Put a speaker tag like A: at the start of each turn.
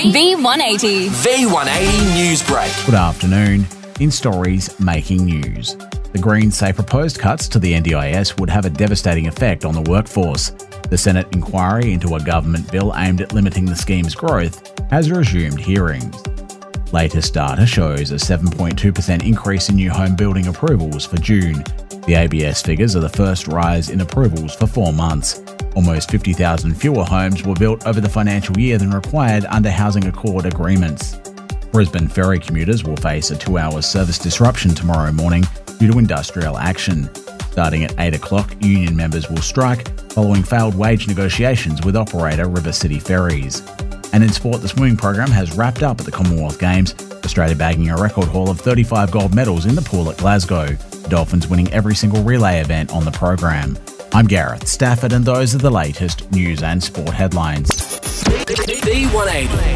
A: V180.
B: V180 News Break.
C: Good afternoon. In stories making news. The Greens say proposed cuts to the NDIS would have a devastating effect on the workforce. The Senate inquiry into a government bill aimed at limiting the scheme's growth has resumed hearings. Latest data shows a 7.2% increase in new home building approvals for June. The ABS figures are the first rise in approvals for 4 months. Almost 50,000 fewer homes were built over the financial year than required under Housing Accord agreements. Brisbane ferry commuters will face a 2-hour service disruption tomorrow morning due to industrial action. Starting at 8 o'clock, union members will strike following failed wage negotiations with operator River City Ferries. And in sport, the swimming program has wrapped up at the Commonwealth Games, Australia bagging a record haul of 35 gold medals in the pool at Glasgow, the Dolphins winning every single relay event on the program. I'm Gareth Stafford, and those are the latest news and sport headlines.
B: V180.